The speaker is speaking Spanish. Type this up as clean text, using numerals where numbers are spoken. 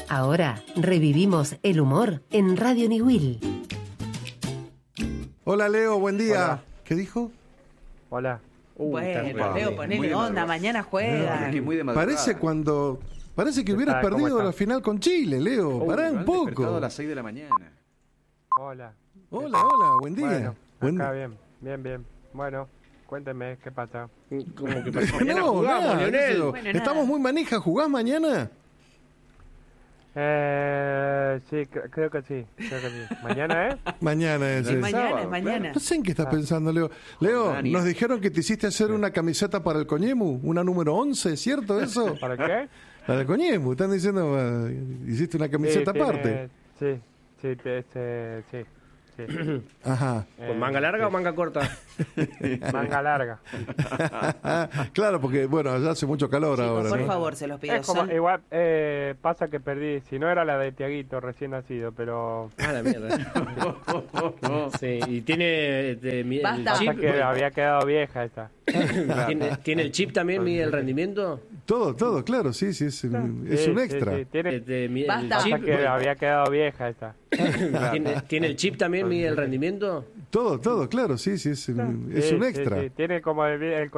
Ahora revivimos el humor en Radio Niwil. Hola Leo, buen día. Hola. ¿Qué dijo? Hola. Bueno, Leo, ponele onda, mañana juega. Parece que hubieras ¿Cómo perdido está? la final con Chile, Leo. Pará un poco. A las 6 de la mañana. Hola. Hola, buen día. Bueno, acá bien. Bueno, cuénteme, ¿qué pasa? Como que mañana No, jugamos, nada, Lionel. eso. Bueno, Estamos nada. muy manija. ¿Jugás mañana? Sí, creo que sí. ¿Mañana, Mañana es. Es mañana, sábado, es mañana. No sé en qué estás pensando, Leo. Leo, Dani. nos dijeron que te hiciste hacer una camiseta para el Coñemu, una número 11, ¿cierto eso? ¿Para qué? Para el Coñemu, están diciendo, hiciste una camiseta Sí, aparte. Sí. Ajá. ¿Con manga larga o manga corta? Manga larga. Claro, porque, bueno, allá hace mucho calor Chicos, ahora, por ¿no? favor, se los pido. Es como, Son- igual, pasa que perdí. Si no era la de Tiaguito, recién nacido, pero Ah, la mierda. Sí, y tiene el Basta. pasa chip. que había quedado vieja esta. ¿Tiene el chip también, mide el rendimiento? Todo, claro, sí, es un extra. Sí, tiene, Mide el Basta. chip. pasa que había quedado vieja esta. ¿Tiene el chip también, mide el rendimiento? Todo, claro, sí, es un Sí, extra. Tiene como el